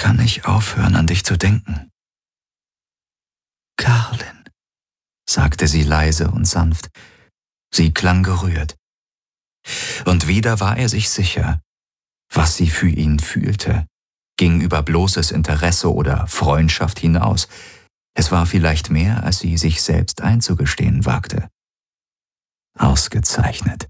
kann ich aufhören, an dich zu denken? Carlin, sagte sie leise und sanft. Sie klang gerührt. Und wieder war er sich sicher, was sie für ihn fühlte, ging über bloßes Interesse oder Freundschaft hinaus. Es war vielleicht mehr, als sie sich selbst einzugestehen wagte. Ausgezeichnet.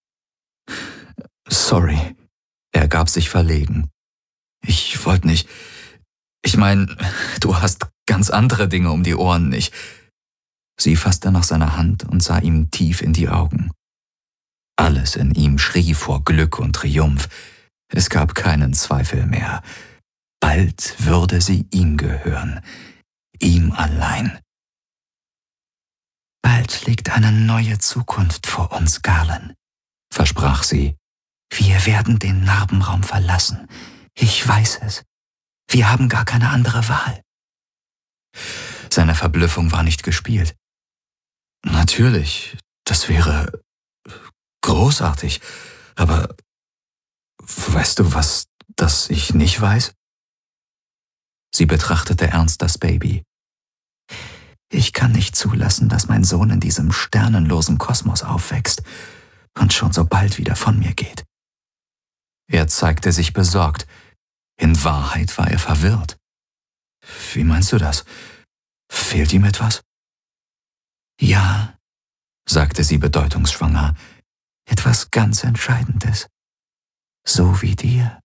Sorry, er gab sich verlegen. Ich wollte nicht. Ich meine, du hast ganz andere Dinge um die Ohren, nicht? Sie fasste nach seiner Hand und sah ihm tief in die Augen. Alles in ihm schrie vor Glück und Triumph. Es gab keinen Zweifel mehr. Bald würde sie ihm gehören. Ihm allein. Bald liegt eine neue Zukunft vor uns, Garland, versprach sie. Wir werden den Narbenraum verlassen. Ich weiß es. Wir haben gar keine andere Wahl. Seine Verblüffung war nicht gespielt. Natürlich, das wäre großartig, aber weißt du was, das ich nicht weiß? Sie betrachtete ernst das Baby. Ich kann nicht zulassen, dass mein Sohn in diesem sternenlosen Kosmos aufwächst und schon so bald wieder von mir geht. Er zeigte sich besorgt. In Wahrheit war er verwirrt. Wie meinst du das? Fehlt ihm etwas? Ja, sagte sie bedeutungsschwanger, etwas ganz Entscheidendes. So wie dir.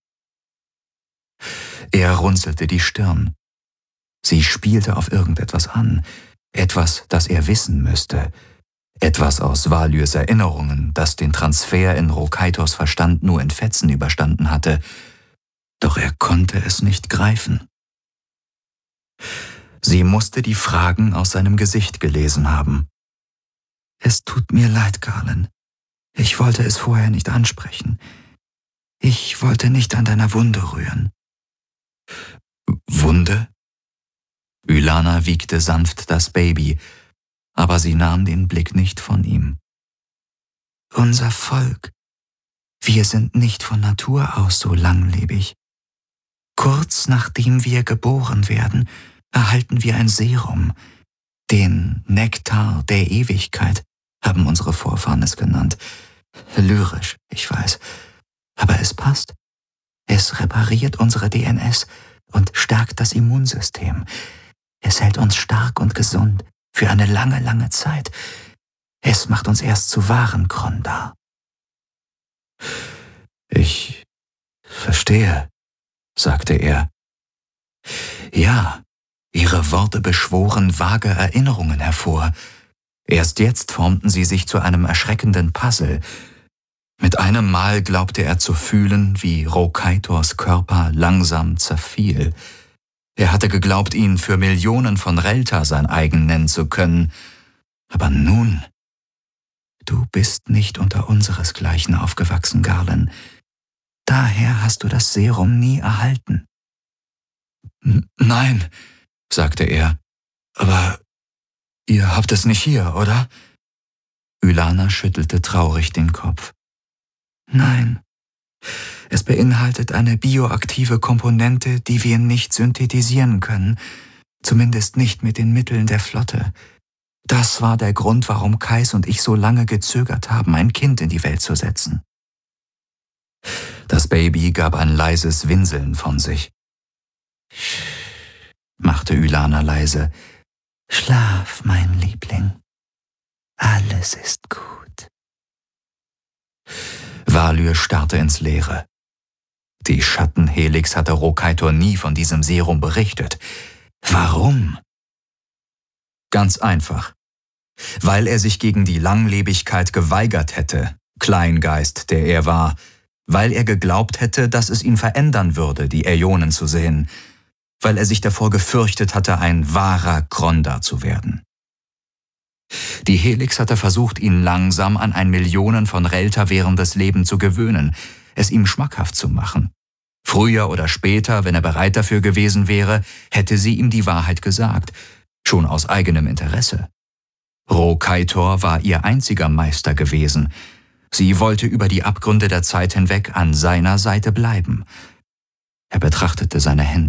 Er runzelte die Stirn. Sie spielte auf irgendetwas an, etwas, das er wissen müsste, etwas aus Valyrs Erinnerungen, das den Transfer in Rokaitos Verstand nur in Fetzen überstanden hatte, doch er konnte es nicht greifen. Sie musste die Fragen aus seinem Gesicht gelesen haben. Es tut mir leid, Garland. Ich wollte es vorher nicht ansprechen. Ich wollte nicht an deiner Wunde rühren. Wunde? Ylana wiegte sanft das Baby, aber sie nahm den Blick nicht von ihm. Unser Volk. Wir sind nicht von Natur aus so langlebig. Kurz nachdem wir geboren werden, erhalten wir ein Serum. Den Nektar der Ewigkeit haben unsere Vorfahren es genannt. Lyrisch, ich weiß. Aber es passt. Es repariert unsere DNS und stärkt das Immunsystem. Es hält uns stark und gesund für eine lange, lange Zeit. Es macht uns erst zu wahren Krondar. Ich verstehe, sagte er. Ja, ihre Worte beschworen vage Erinnerungen hervor. Erst jetzt formten sie sich zu einem erschreckenden Puzzle. Mit einem Mal glaubte er zu fühlen, wie Rokaitors Körper langsam zerfiel. Er hatte geglaubt, ihn für Millionen von Relta sein eigen nennen zu können. Aber nun, du bist nicht unter unseresgleichen aufgewachsen, Garland. Daher hast du das Serum nie erhalten. Nein, sagte er, aber ihr habt es nicht hier, oder? Ylana schüttelte traurig den Kopf. Nein, es beinhaltet eine bioaktive Komponente, die wir nicht synthetisieren können, zumindest nicht mit den Mitteln der Flotte. Das war der Grund, warum Kais und ich so lange gezögert haben, ein Kind in die Welt zu setzen. Das Baby gab ein leises Winseln von sich. Machte Ylana leise. Schlaf, mein Liebling. Alles ist gut. Valyr starrte ins Leere. Die Schattenhelix hatte Rokaitor nie von diesem Serum berichtet. Warum? Ganz einfach. Weil er sich gegen die Langlebigkeit geweigert hätte, Kleingeist, der er war, weil er geglaubt hätte, dass es ihn verändern würde, die Äonen zu sehen, weil er sich davor gefürchtet hatte, ein wahrer Krondar zu werden. Die Helix hatte versucht, ihn langsam an ein Millionen von Relta währendes Leben zu gewöhnen, es ihm schmackhaft zu machen. Früher oder später, wenn er bereit dafür gewesen wäre, hätte sie ihm die Wahrheit gesagt, schon aus eigenem Interesse. Rokaitor war ihr einziger Meister gewesen. Sie wollte über die Abgründe der Zeit hinweg an seiner Seite bleiben. Er betrachtete seine Hände.